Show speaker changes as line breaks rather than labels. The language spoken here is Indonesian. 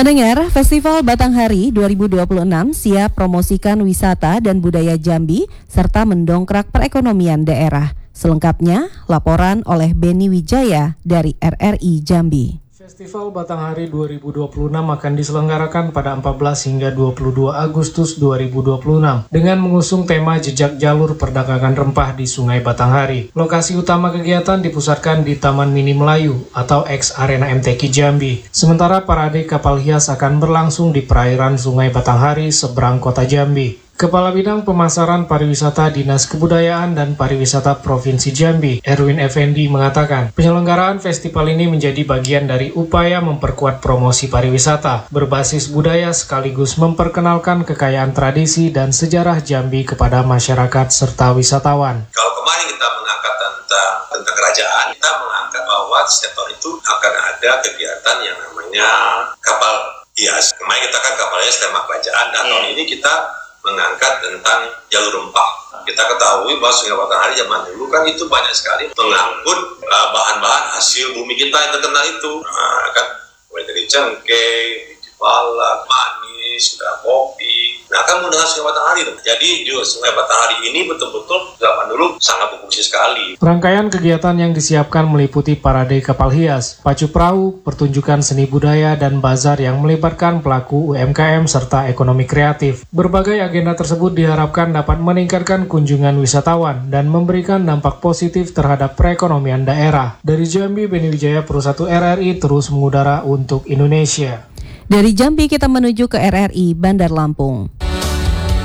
Pendengar, Festival Batanghari 2026 siap promosikan wisata dan budaya Jambi serta mendongkrak perekonomian daerah. Selengkapnya, laporan oleh Beni Wijaya dari RRI Jambi.
Festival Batanghari 2026 akan diselenggarakan pada 14 hingga 22 Agustus 2026 dengan mengusung tema Jejak Jalur Perdagangan Rempah di Sungai Batanghari. Lokasi utama kegiatan dipusatkan di Taman Mini Melayu atau ex Arena MTQ Jambi. Sementara parade kapal hias akan berlangsung di perairan Sungai Batanghari seberang kota Jambi. Kepala Bidang Pemasaran Pariwisata Dinas Kebudayaan dan Pariwisata Provinsi Jambi, Erwin Effendi mengatakan, penyelenggaraan festival ini menjadi bagian dari upaya memperkuat promosi pariwisata berbasis budaya sekaligus memperkenalkan kekayaan tradisi dan sejarah Jambi kepada masyarakat serta wisatawan.
Kalau kemarin kita mengangkat tentang kerajaan, kita mengangkat bahwa setiap tahun itu akan ada kegiatan yang namanya kapal hias. Kemarin kita kan kapal hias tema kerajaan, dan tahun ini kita mengangkat tentang jalur rempah. Kita ketahui bahwa Sungai Batanghari zaman dulu kan itu banyak sekali mengangkut bahan-bahan hasil bumi kita yang terkenal itu. Kan mulai dari cengkeh, biji pala, manis, sudah kopi. Nah, kan menggunakan Sungai Batanghari. Jadi di Sungai Batanghari ini betul-betul zaman dulu sangat berfungsi sekali.
Rangkaian kegiatan yang disiapkan meliputi parade kapal hias, pacu perahu, pertunjukan seni budaya, dan bazar yang melibatkan pelaku UMKM serta ekonomi kreatif. Berbagai agenda tersebut diharapkan dapat meningkatkan kunjungan wisatawan dan memberikan dampak positif terhadap perekonomian daerah. Dari Jambi, Beni Wijaya, Pro 1 RRI terus mengudara untuk Indonesia.
Dari Jambi kita menuju ke RRI Bandar Lampung.